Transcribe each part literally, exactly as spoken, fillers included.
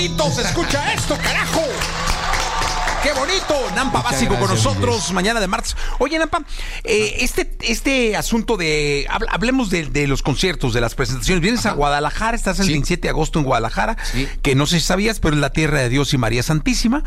Se escucha esto, carajo. ¡Qué bonito! Nampa Muchas Básico con gracias, nosotros Miguel. mañana de martes. Oye, Nampa, eh, este, este asunto de... hable- Hablemos de, de los conciertos, de las presentaciones. Vienes a Guadalajara, estás el Sí. veintisiete de agosto en Guadalajara, Sí. que no sé si sabías, pero es la tierra de Dios y María Santísima.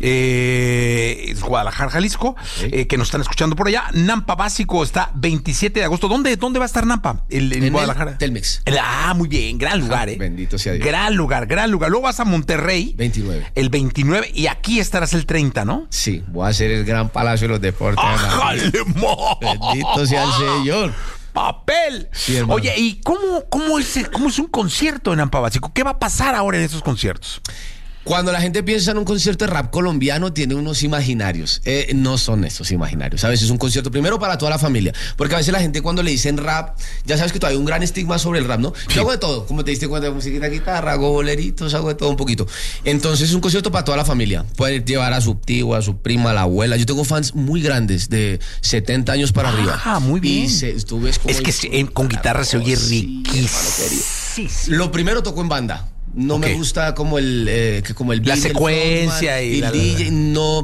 Eh, es Guadalajara, Jalisco, Ok. eh, que nos están escuchando por allá. Nampa Básico está veintisiete de agosto. ¿Dónde, dónde va a estar Nampa? El- en, En el Guadalajara. Telmex. El- ah, muy bien, gran lugar, ¿eh? Bendito sea Dios. Gran lugar, gran lugar. Luego vas a Monterrey. veintinueve. El veintinueve y aquí estarás el treinta, ¿no? Sí, voy a hacer el gran Palacio de los Deportes. ¡Ájale, mo! Bendito sea el Señor. ¡Papel! Sí, hermano. Oye, ¿y cómo, cómo, es, el- cómo es un concierto en Nampa Básico? ¿Qué va a pasar ahora en esos conciertos? Cuando la gente piensa en un concierto de rap colombiano, tiene unos imaginarios. Eh, no son esos imaginarios. A veces es un concierto primero para toda la familia. Porque a veces la gente cuando le dicen rap, ya sabes que todavía hay un gran estigma sobre el rap, ¿no? Yo hago de todo. Como te diste cuenta, musiquita, guitarra, hago boleritos, hago de todo un poquito. Entonces es un concierto para toda la familia. Puede llevar a su tío, a su prima, a la abuela. Yo tengo fans muy grandes, de setenta años para arriba. Ah, muy bien. Y se, tú ves cómo Es que hay- eh, con guitarra se oye Sí, hermano querido. riquísimo. Lo primero tocó en banda. No Ok. me gusta como el eh, que como el La beat del secuencia frontman, y el la- D J no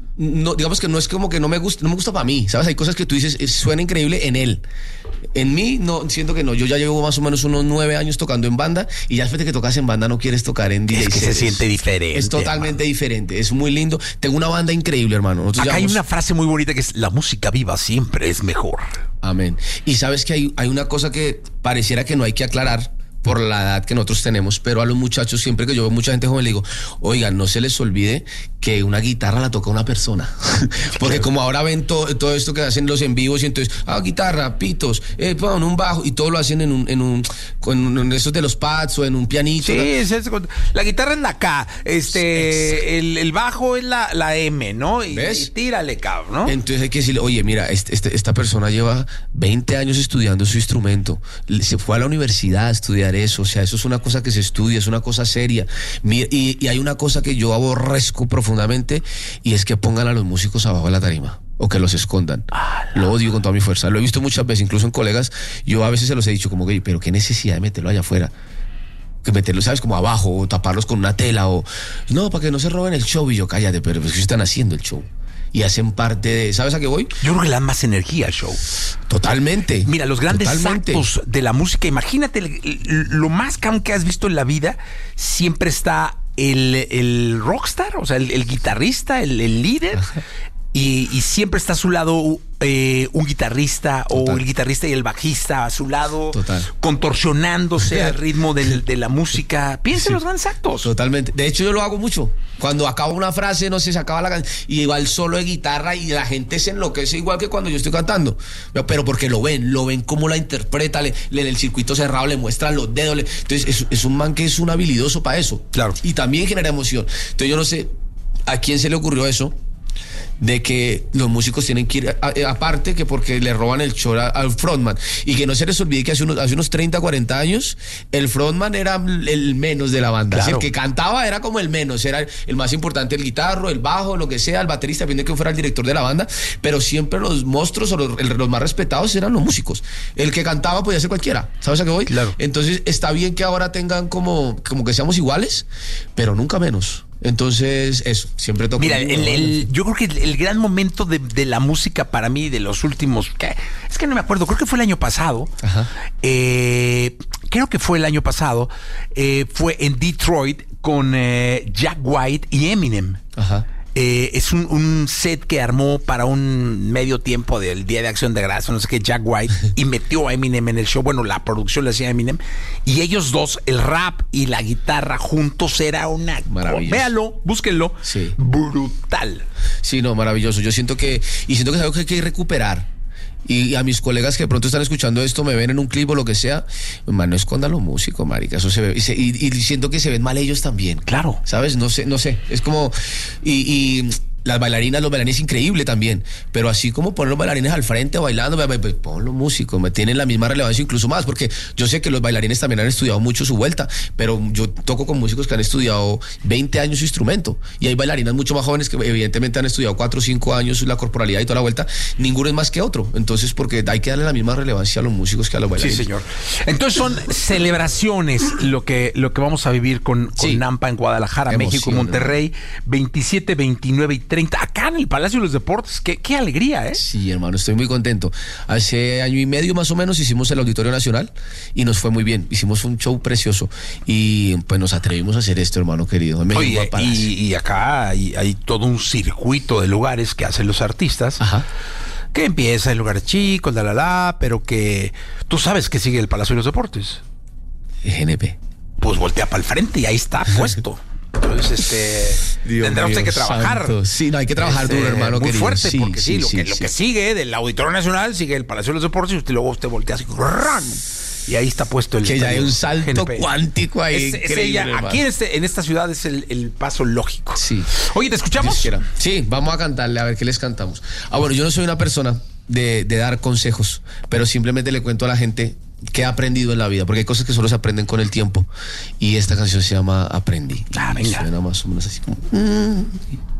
no digamos que no es como que no me gusta no me gusta para mí, ¿sabes? Hay cosas que tú dices eh, suena increíble en él. En mí no siento que no. Yo ya llevo más o menos unos nueve años tocando en banda y ya después de que tocas en banda no quieres tocar en D J Es que se sets. siente diferente, Es totalmente hermano. diferente. Es muy lindo. Tengo una banda increíble, hermano. Nosotros Acá hay llevamos- una frase muy bonita que es: la música viva siempre es mejor. Amén. Y sabes que hay, hay una cosa que pareciera que no hay que aclarar por la edad que nosotros tenemos, pero a los muchachos, siempre que yo veo mucha gente joven, le digo, oigan, no se les olvide que una guitarra la toca una persona. Porque como ahora ven to- todo esto que hacen los en vivos, y entonces, ah, guitarra, pitos, eh, pon un bajo, y todo lo hacen en un, en un, con en esos de los pads o en un pianito. Sí, ¿no? es- es- la guitarra es la K, este, el, el bajo es la, la M, ¿no? Y, ¿Ves? y tírale, cabrón, ¿no? Entonces hay que decirle, oye, mira, este, este- esta persona lleva veinte años estudiando su instrumento, Le- se fue a la universidad a estudiar eso, o sea, eso es una cosa que se estudia, es una cosa seria. Mi- Y, y hay una cosa que yo aborrezco profundamente y es que pongan a los músicos abajo de la tarima o que los escondan. Lo odio con toda mi fuerza. Lo he visto muchas veces, incluso en colegas, yo a veces se los he dicho como que, pero qué necesidad de meterlo allá afuera. Que meterlos, ¿sabes? Como abajo, o taparlos con una tela, o no, para que no se roben el show. Y yo, cállate, pero pues, están haciendo el show. Y hacen parte de. ¿Sabes a qué voy? Yo creo que le dan más energía al show. Totalmente. Mira, los grandes Totalmente. actos de la música, imagínate el- el- lo más cabrón que has visto en la vida, siempre está el, el rockstar, o sea, el, el guitarrista, el, el líder, y, y siempre está a su lado eh, un guitarrista Total. o el guitarrista y el bajista a su lado, Total. contorsionándose al ritmo del- de la música. Piensa en los grandes actos. Totalmente. De hecho, yo lo hago mucho. Cuando acabo una frase, no sé, se acaba la canción y va el solo de guitarra y la gente se enloquece igual que cuando yo estoy cantando. Pero porque lo ven, lo ven cómo la interpreta, le, le- en el circuito cerrado le muestran los dedos. le- entonces, es, es un man que es un habilidoso para eso. Claro. Y también genera emoción. Entonces, yo no sé a quién se le ocurrió eso. De que los músicos tienen que ir a- a- aparte que porque le roban el show a- al frontman y que no se les olvide que hace unos, hace unos treinta, cuarenta años el frontman era el menos de la banda. Claro. El que cantaba era como el menos, era el más importante, el guitarro, el bajo, lo que sea, el baterista, depende de que fuera el director de la banda, pero siempre los monstruos o los, el- los más respetados eran los músicos. El que cantaba podía ser cualquiera, ¿sabes a qué voy? Claro. Entonces está bien que ahora tengan como, como que seamos iguales, pero nunca menos. Entonces, eso, siempre toco. Mira, el, el- yo creo que el, el gran momento de, de la música para mí de los últimos, ¿qué? Es que no me acuerdo, creo que fue el año pasado. Ajá. Eh, creo que fue el año pasado. eh, fue en Detroit con eh, Jack White y Eminem. Ajá. Eh, es un, un set que armó para un medio tiempo del Día de Acción de Gracias, no sé qué, Jack White, y metió a Eminem en el show. Bueno, la producción le hacía a Eminem. Y ellos dos, el rap y la guitarra juntos, era una... Maravilloso. Véalo, búsquenlo. Sí. Brutal. Sí, no, maravilloso. Yo siento que, y siento que es algo que hay que recuperar. Y a mis colegas que de pronto están escuchando esto, me ven en un clip o lo que sea, man, no escondan los músicos, marica, eso se ve, y, se- y- y siento que se ven mal ellos también. Claro. ¿Sabes? No sé, no sé, es como, y, y las bailarinas, los bailarines increíble también, pero así como poner los bailarines al frente bailando, pues pon los músicos, me tienen la misma relevancia, incluso más, porque yo sé que los bailarines también han estudiado mucho su vuelta, pero yo toco con músicos que han estudiado veinte años su instrumento, y hay bailarinas mucho más jóvenes que evidentemente han estudiado cuatro o cinco años la corporalidad y toda la vuelta, ninguno es más que otro, entonces porque hay que darle la misma relevancia a los músicos que a los bailarines. Sí, señor. Entonces son celebraciones lo que, lo que vamos a vivir con, con Sí. Nampa en Guadalajara, Emoción, México y Monterrey, veintisiete, veintinueve y treinta, acá en el Palacio de los Deportes. Qué, qué alegría, ¿eh? Sí, hermano, estoy muy contento. Hace año y medio más o menos hicimos el Auditorio Nacional y nos fue muy bien. Hicimos un show precioso y pues nos atrevimos a hacer esto, hermano querido. En México, Oye, Palacio. y, y acá hay, hay todo un circuito de lugares que hacen los artistas. Ajá. Que empieza en lugares chicos, la la la, pero que tú sabes que sigue el Palacio de los Deportes. G N P. Pues voltea para el frente y ahí está puesto. Entonces, este, Dios tendrá usted mío, que trabajar. santo. Sí, no, hay que trabajar Este, duro, hermano muy querido. fuerte, Sí, porque sí, sí, lo, sí, que, lo sí. que sigue del Auditorio Nacional sigue el Palacio de los Deportes y usted luego usted voltea así, ¡ran! Y ahí está puesto el Que ya hay estadio un salto G N P. cuántico ahí. Es- es increíble, ella- hermano. aquí en, este, en esta ciudad es el, el paso lógico. Sí. Oye, ¿te escuchamos? Dios quiera. Sí, vamos a cantarle a ver qué les cantamos. Ah, bueno, yo no soy una persona de, de dar consejos, pero simplemente le cuento a la gente qué he aprendido en la vida, porque hay cosas que solo se aprenden con el tiempo. Y esta canción se llama Aprendí. Ah, venga. Suena más o menos así como...